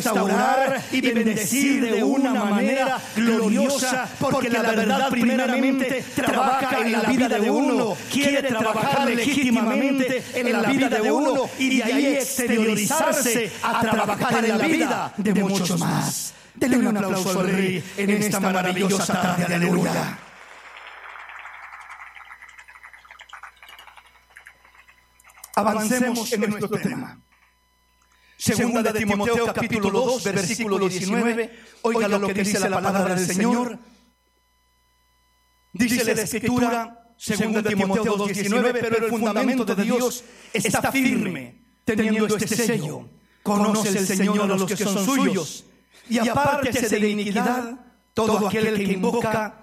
restaurar y bendecir de una manera gloriosa, porque la verdad primeramente trabaja en la vida de uno, quiere trabajar legítimamente en la vida de uno y de ahí exteriorizarse a trabajar en la vida de muchos más. Denle un aplauso al Rey en esta maravillosa tarde, aleluya. Avancemos en nuestro tema. Segunda de Timoteo, capítulo 2, versículo 19. Oiga lo que dice la palabra del Señor. Dice la Escritura, segunda de Timoteo 2, 19, pero el fundamento de Dios está firme, teniendo este sello. Conoce el Señor a los que son suyos, y apártese de iniquidad todo aquel que invoca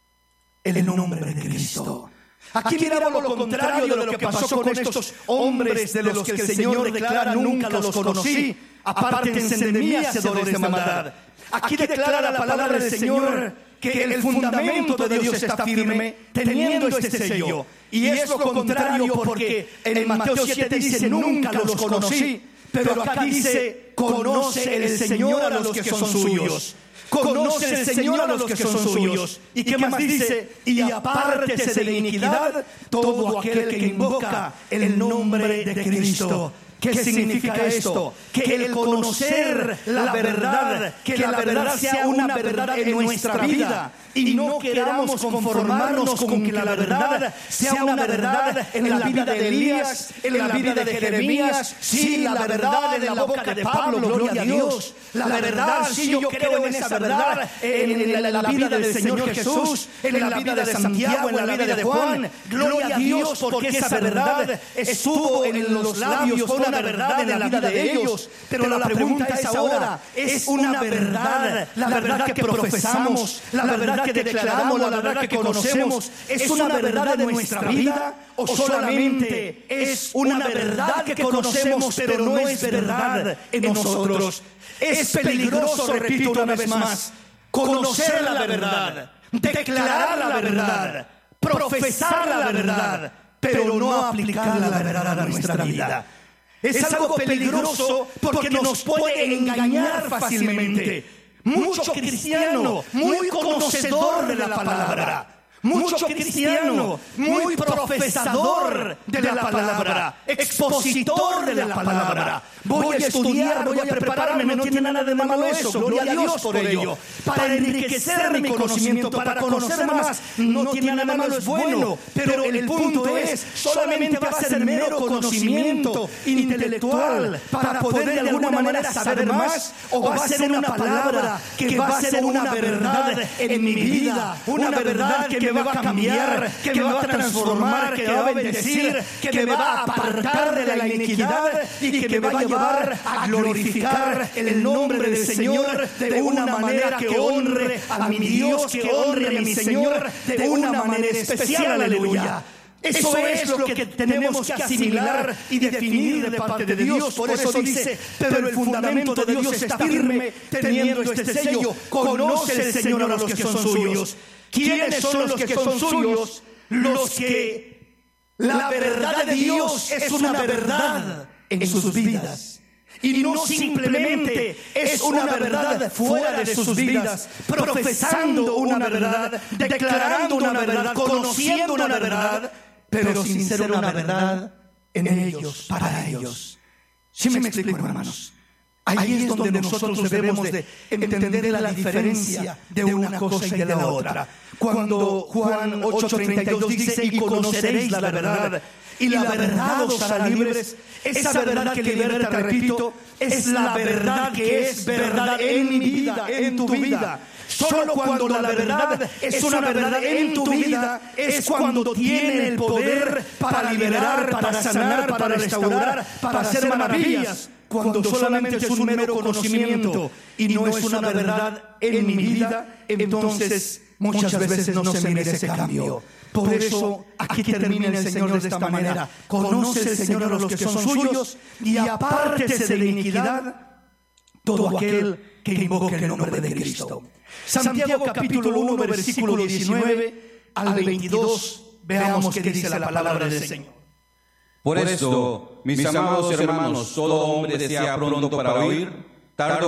el nombre de Cristo. Aquí miramos lo contrario de lo que pasó con estos hombres de los que el Señor declara: nunca los conocí, apártense de mí, hacedores de maldad. Aquí declara la palabra del Señor que el fundamento de Dios está firme, teniendo este sello. Y es lo contrario, porque en Mateo 7 dice: nunca los conocí, pero acá dice: conoce el Señor a los que son suyos. Conoce el Señor a los que son suyos. ¿Y qué más dice? Y apártese de iniquidad todo aquel que invoca el nombre de Cristo. ¿Qué significa esto? Que el conocer la verdad, que la verdad sea una verdad en nuestra vida, y no queramos conformarnos con que la verdad sea una verdad en la vida de Elías, en la vida de Jeremías, sí, la verdad en la boca de Pablo, gloria a Dios. La verdad, sí, yo creo en esa verdad en la vida del Señor Jesús, en la vida de Santiago, en la vida de Juan, gloria a Dios, porque esa verdad estuvo en los labios, fue una verdad en la vida de ellos. Pero la pregunta es ahora: ¿es una verdad la verdad que profesamos, la verdad que declaramos, la verdad que conocemos? ¿Es una verdad en nuestra vida o solamente es una verdad que conocemos pero no es verdad en nosotros? Es peligroso, repito una vez más, conocer la verdad, declarar la verdad, profesar la verdad, pero no aplicar la verdad a nuestra vida. Es algo peligroso porque nos puede engañar fácilmente. Mucho cristiano, muy conocedor de la palabra, mucho cristiano, muy profesador de la palabra, expositor de la palabra. Voy a estudiar, voy a prepararme, no tiene nada de malo eso, gloria a Dios por ello. Para enriquecer mi conocimiento, para conocer más, no tiene nada de malo, es bueno. Pero el punto es, solamente va a ser mero conocimiento intelectual para poder de alguna manera saber más, o va a ser una palabra que va a ser una verdad en mi vida, una verdad que me va a cambiar, que me va a transformar, que me va a bendecir, que me va a apartar de la iniquidad y que me va a llevar a glorificar el nombre del Señor de una manera que honre a mi Dios, que honre a mi Señor de una manera especial, aleluya. Eso es lo que tenemos que asimilar y definir de parte de Dios. Por eso dice: pero el fundamento de Dios está firme, teniendo este sello. Conoce el Señor a los que son suyos. ¿Quiénes son los que son suyos? Los que la verdad de Dios es una verdad en sus vidas. Y no simplemente es una verdad fuera de sus vidas, profesando una verdad, declarando una verdad, conociendo una verdad, pero sin ser una verdad en ellos, para ellos. ¿Sí me explico, hermanos? Ahí es donde nosotros debemos de entender la diferencia de una cosa y de la otra. Cuando Juan 8:32 dice: y conoceréis la verdad, y la verdad os hará libres. Esa verdad que liberta, repito, es la verdad que es verdad en mi vida, en tu vida. Solo cuando la verdad es una verdad en tu vida es cuando tiene el poder para liberar, para sanar, para restaurar, para hacer maravillas. Cuando solamente es un mero conocimiento y no es una verdad en mi vida, entonces muchas veces no se mira ese cambio. Por eso aquí termina el Señor de esta manera: conoce el Señor a los que son suyos y apártese de iniquidad todo aquel que invoque el nombre de Cristo. Santiago capítulo 1 versículo 19 al 22, veamos qué dice la palabra del Señor. Por esto, mis amados hermanos, todo hombre sea pronto para oír, tardo